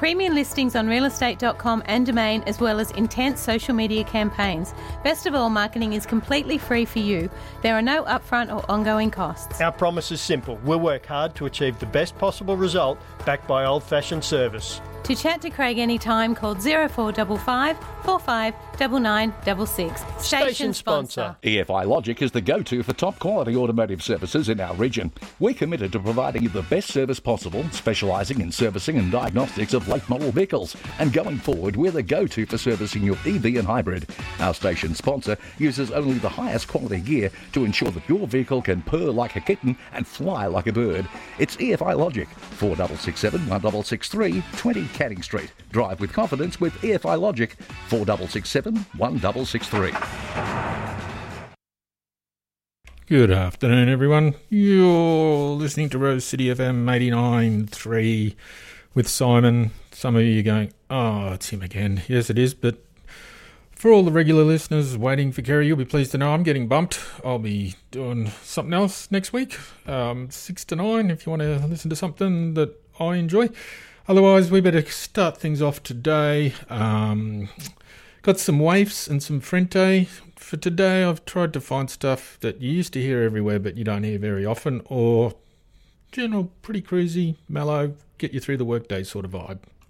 premium listings on realestate.com and Domain, as well as intense social media campaigns. Best of all, marketing is completely free for you. There are no upfront or ongoing costs. Our promise is simple. We'll work hard to achieve the best possible result, backed by old-fashioned service. To chat to Craig anytime, call 0455 45 9966. Station sponsor. EFI Logic is the go-to for top-quality automotive services in our region. We're committed to providing you the best service possible, specialising in servicing and diagnostics of late-model vehicles. And going forward, we're the go-to for servicing your EV and hybrid. Our station sponsor uses only the highest quality gear to ensure that your vehicle can purr like a kitten and fly like a bird. It's EFI Logic, 4667 1663 20 Canning Street. Drive with confidence with EFI Logic, 4667 1663. Good afternoon, everyone. You're listening to Rose City FM 89.3 with Simon. Some of you are going, oh, it's him again. Yes, it is, but for all the regular listeners waiting for Kerry, you'll be pleased to know I'm getting bumped. I'll be doing something else next week, 6 to 9, if you want to listen to something that I enjoy. Otherwise, we better start things off today. Got some waifs and some frente. For today, I've tried to find stuff that you used to hear everywhere but you don't hear very often, or general, pretty cruisy, mellow, get you through the workday sort of vibe.